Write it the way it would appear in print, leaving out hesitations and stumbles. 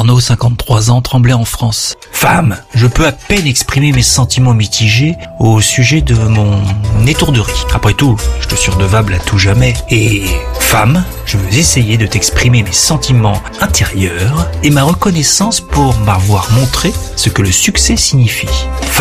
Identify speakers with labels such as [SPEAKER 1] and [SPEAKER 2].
[SPEAKER 1] Arnaud, 53 ans, Tremblay en France. Femme, je peux à peine exprimer mes sentiments mitigés au sujet de mon étourderie. Après tout, je te suis redevable à tout jamais. Et femme, je veux essayer de t'exprimer mes sentiments intérieurs et ma reconnaissance pour m'avoir montré ce que le succès signifie. Femme,